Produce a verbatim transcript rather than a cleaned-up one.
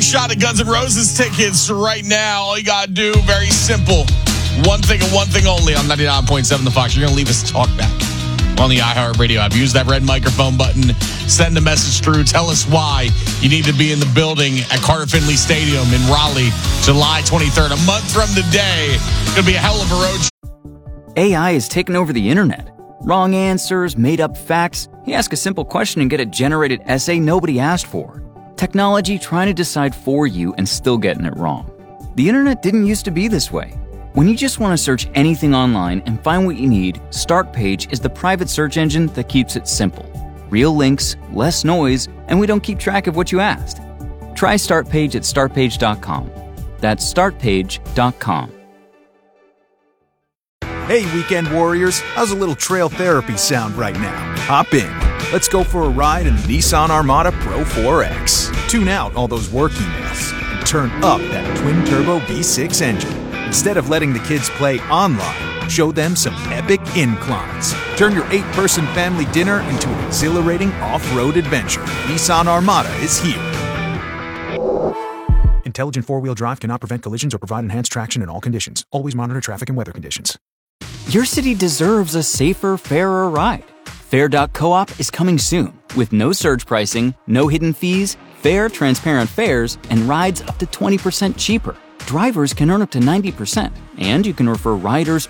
shot at Guns N' Roses tickets right now. All you got to do, very simple. One thing and one thing only on ninety-nine point seven The Fox. You're going to leave us a talk back on the iHeartRadio app. Use that red microphone button. Send a message through. Tell us why you need to be in the building at Carter Finley Stadium in Raleigh, July twenty-third. A month from today. It's going to be a hell of a road. A I has taken over the internet. Wrong answers, made-up facts. You ask a simple question and get a generated essay nobody asked for. Technology trying to decide for you and still getting it wrong. The internet didn't used to be this way. When you just want to search anything online and find what you need, Startpage is the private search engine that keeps it simple. Real links, less noise, and we don't keep track of what you asked. Try Startpage at startpage dot com. That's startpage dot com. Hey, weekend warriors, how's a little trail therapy sound right now? Hop in. Let's go for a ride in the Nissan Armada Pro four X. Tune out all those work emails and turn up that twin-turbo V six engine. Instead of letting the kids play online, show them some epic inclines. Turn your eight-person family dinner into an exhilarating off-road adventure. Nissan Armada is here. Intelligent four-wheel drive cannot prevent collisions or provide enhanced traction in all conditions. Always monitor traffic and weather conditions. Your city deserves a safer, fairer ride. Fair dot coop is coming soon with no surge pricing, no hidden fees, fair, transparent fares, and rides up to twenty percent cheaper. Drivers can earn up to ninety percent, and you can refer riders